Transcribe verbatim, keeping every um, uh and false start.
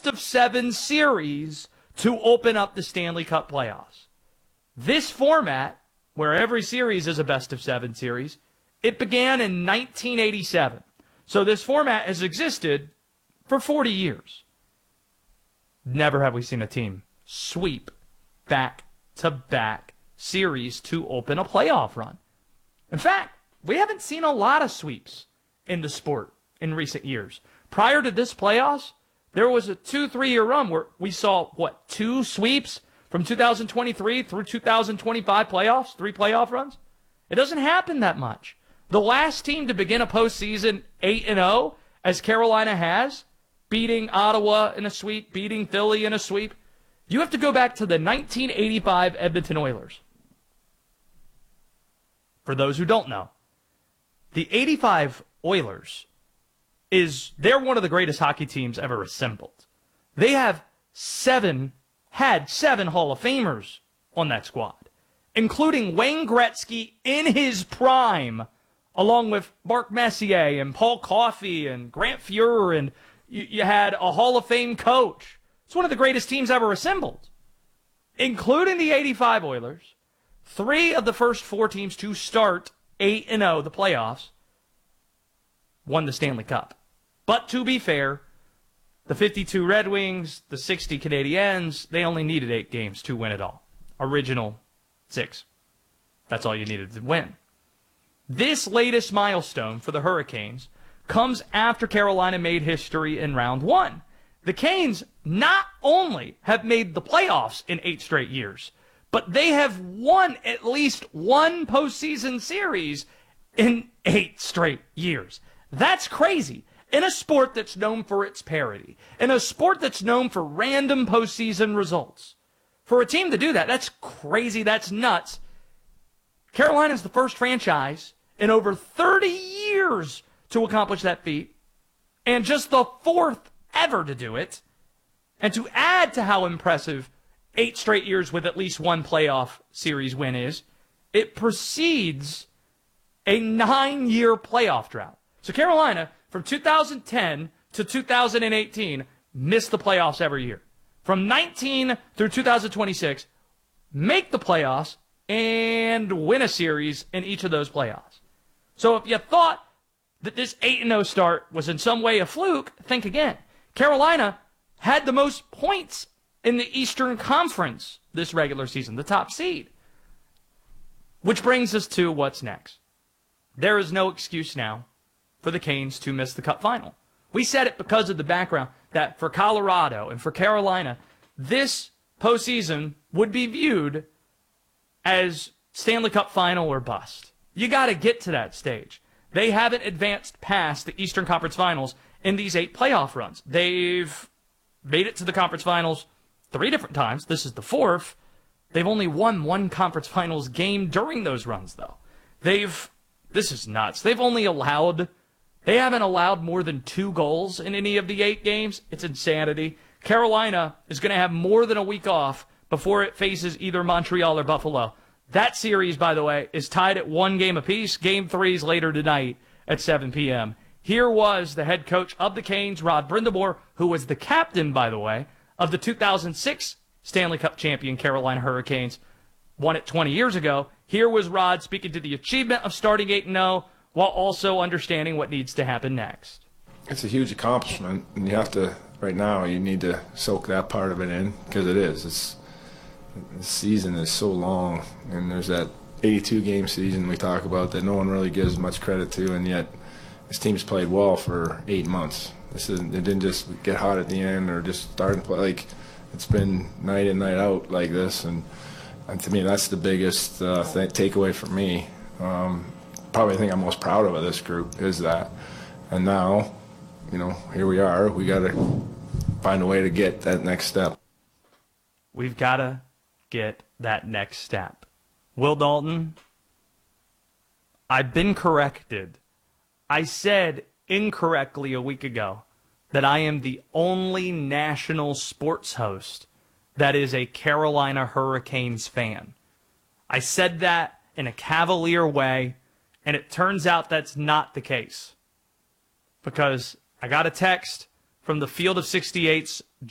best of seven series to open up the Stanley Cup playoffs. This format, where every series is a best of seven series, it began in nineteen eighty-seven. So this format has existed for forty years. Never have we seen a team sweep back-to-back series to open a playoff run. In fact, we haven't seen a lot of sweeps in the sport in recent years. Prior to this playoffs, there was a two, three-year run where we saw, what, two sweeps from two thousand twenty-three through two thousand twenty-five playoffs, three playoff runs? It doesn't happen that much. The last team to begin a postseason eight and oh, as Carolina has, beating Ottawa in a sweep, beating Philly in a sweep, you have to go back to the nineteen eighty-five Edmonton Oilers. For those who don't know, the eighty-five Oilers is, they're one of the greatest hockey teams ever assembled. They have seven, had seven Hall of Famers on that squad, including Wayne Gretzky in his prime, along with Mark Messier and Paul Coffey and Grant Fuhrer, and you, you had a Hall of Fame coach. It's one of the greatest teams ever assembled, including the eighty-five Oilers. Three of the first four teams to start eight and oh, the playoffs, won the Stanley Cup. But to be fair, the fifty-two Red Wings, the sixty Canadiens, they only needed eight games to win it all. Original six. That's all you needed to win. This latest milestone for the Hurricanes comes after Carolina made history in round one. The Canes not only have made the playoffs in eight straight years, but they have won at least one postseason series in eight straight years. That's crazy. In a sport that's known for its parity, in a sport that's known for random postseason results, for a team to do that, that's crazy, that's nuts. Carolina's the first franchise in over thirty years to accomplish that feat, and just the fourth ever to do it. And to add to how impressive eight straight years with at least one playoff series win is, it precedes a nine-year playoff drought. So Carolina, from two thousand ten to two thousand eighteen, missed the playoffs every year. From nineteen through two thousand twenty-six, make the playoffs and win a series in each of those playoffs. So if you thought that this eight and oh start was in some way a fluke, think again. Carolina had the most points in the Eastern Conference this regular season, the top seed. Which brings us to what's next. There is no excuse now for the Canes to miss the Cup final. We said it because of the background that for Colorado and for Carolina, this postseason would be viewed as Stanley Cup final or bust. You got to get to that stage. They haven't advanced past the Eastern Conference Finals in these eight playoff runs. They've made it to the conference finals three different times. This is the fourth. They've only won one conference finals game during those runs, though. They've, this is nuts. They've only allowed, they haven't allowed more than two goals in any of the eight games. It's insanity. Carolina is going to have more than a week off before it faces either Montreal or Buffalo. That series, by the way, is tied at one game apiece. Game three's later tonight at seven p.m. Here was the head coach of the Canes, Rod Brind'Amour, who was the captain, by the way, of the two thousand six Stanley Cup champion Carolina Hurricanes, won it twenty years ago. Here was Rod speaking to the achievement of starting eight and oh while also understanding what needs to happen next. It's a huge accomplishment, and you have to, right now, you need to soak that part of it in, because it is. It's, the season is so long, and there's that eighty-two game season we talk about that no one really gives much credit to, and yet this team's played well for eight months. This isn't, it didn't just get hot at the end or just start and play. Like, it's been night in, night out like this, and, and to me, that's the biggest uh, th takeaway for me. Um, probably the thing I'm most proud of of this group is that. And now, you know, here we are. We got to find a way to get that next step. We've got to get that next step. Will Dalton, I've been corrected. I said incorrectly a week ago that I am the only national sports host that is a Carolina Hurricanes fan. I said that in a cavalier way, and it turns out that's not the case. Because I got a text from the Field of sixty-eight's